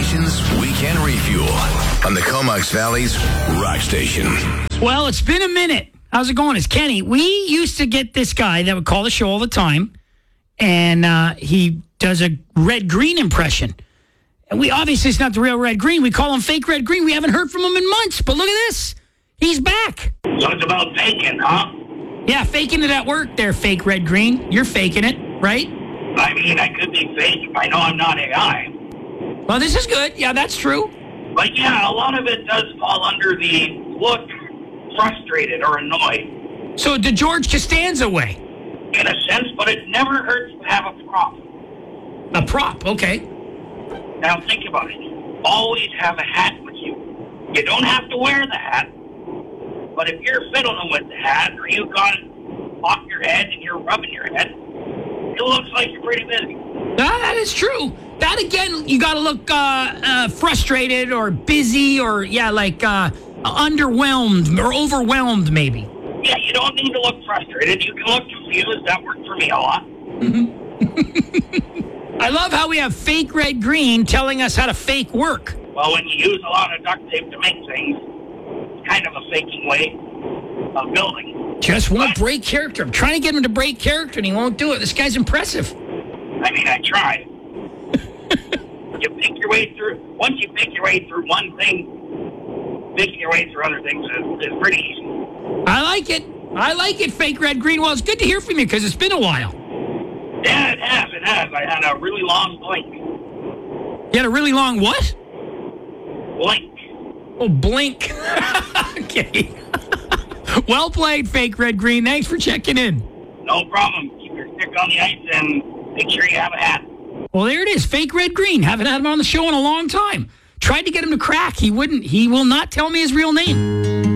Nation's Weekend Refuel on the Comox Valley's Rock Station. Well, it's been a minute. How's it going? It's Kenny. We used to get this guy that would call the show all the time, and he does a red-green impression. And we obviously, it's not the real Red Green. We call him fake Red Green. We haven't heard from him in months, but look at this. He's back. So it's about faking, huh? Yeah, faking it at work there, fake Red Green. You're faking it, right? I mean, I could be fake if I know I'm not AI. Well, this is good. Yeah, that's true. But yeah, a lot of it does fall under the look frustrated or annoyed. So the George Costanza way. In a sense, but it never hurts to have a prop. A prop, okay. Now think about it. Always have a hat with you. You don't have to wear the hat, but if you're fiddling with the hat or you got it off your head and you're rubbing your head, it looks like you're pretty busy. That is true. That, again, you got to look frustrated or busy or, underwhelmed or overwhelmed, maybe. Yeah, you don't need to look frustrated. You can look confused. That worked for me a lot. I love how we have fake Red Green telling us how to fake work. Well, when you use a lot of duct tape to make things, it's kind of a faking way of building. Just won't break character. I'm trying to get him to break character, and he won't do it. This guy's impressive. I mean, I tried. You pick your way through. Once you pick your way through one thing, picking your way through other things is pretty easy. I like it. I like it, fake Red Green. Well, it's good to hear from you because it's been a while. Yeah, it has. It has. I had a really long blink. You had a really long what? Blink. Oh, blink. Okay. Well played, fake Red Green. Thanks for checking in. No problem. Keep your stick on the ice and make sure you have a hat. Well, there it is. Fake Red Green. Haven't had him on the show in a long time. Tried to get him to crack. He wouldn't. He will not tell me his real name.